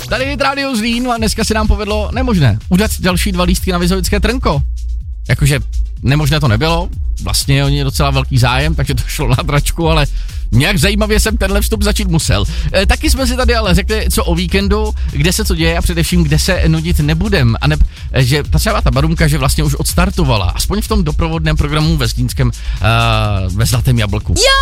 Tady je Radio Zlín a dneska se nám povedlo nemožné udat další 2 lístky na Vizovické trnko. Jakože nemožné to nebylo, vlastně oni docela velký zájem, takže to šlo na dračku, ale nějak zajímavě jsem tenhle vstup začít musel. Taky jsme si tady ale řekli, co o víkendu, kde se co děje a především, kde se nudit nebudem. A že třeba ta Barunka, že vlastně už odstartovala, aspoň v tom doprovodném programu ve Zlínském ve Zlatém jablku.